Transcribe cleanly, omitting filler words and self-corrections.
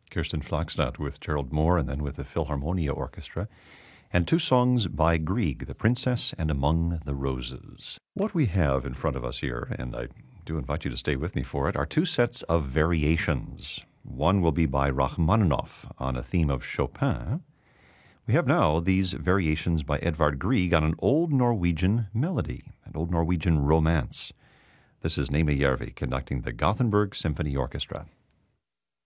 Kirsten Flagstad with Gerald Moore and then with the Philharmonia Orchestra. And two songs by Grieg, The Princess and Among the Roses. What we have in front of us here, and I do invite you to stay with me for it, are two sets of variations. One will be by Rachmaninoff on a theme of Chopin. We have now these variations by Edvard Grieg on an old Norwegian melody, an old Norwegian romance. This is Nema Järvi conducting the Gothenburg Symphony Orchestra.